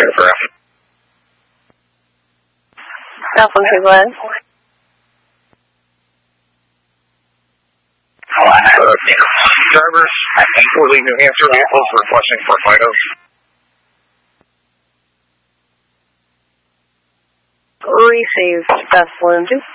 aircraft. Alpha 2, go ahead. Drivers, Fort Lee, New Hampshire, vehicles requesting for FIDO. Received, Best Balloon 2.